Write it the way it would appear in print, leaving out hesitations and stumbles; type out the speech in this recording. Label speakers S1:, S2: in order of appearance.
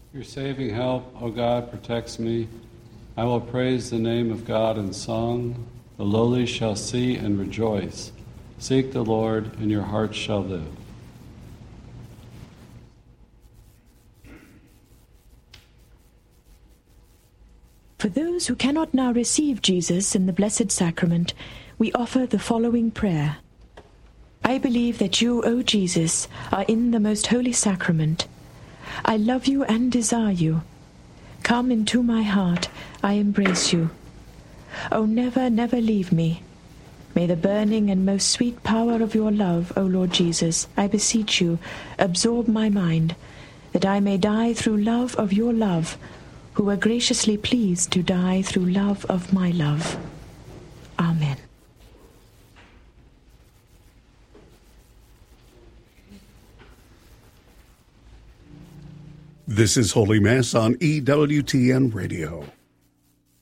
S1: Your saving help, O God, protects me. I will praise the name of God in song. The lowly shall see and rejoice. Seek the Lord, and your hearts shall live.
S2: For those who cannot now receive Jesus in the Blessed Sacrament, we offer the following prayer. I believe that you, O Jesus, are in the most holy sacrament. I love you and desire you. Come into my heart, I embrace you. O never, never leave me. May the burning and most sweet power of your love, O Lord Jesus, I beseech you, absorb my mind, that I may die through love of your love, who were graciously pleased to die through love of my love. Amen.
S3: This is Holy Mass on EWTN Radio.